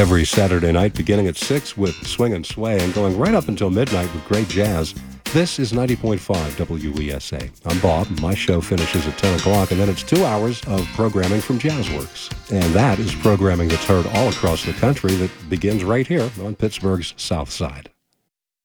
every Saturday night beginning at 6 with Swing and Sway and going right up until midnight with great jazz. This is 90.5 WESA. I'm Bob. My show finishes at 10 o'clock, and then it's 2 hours of programming from Jazzworks. And that is programming that's heard all across the country that begins right here on Pittsburgh's South Side.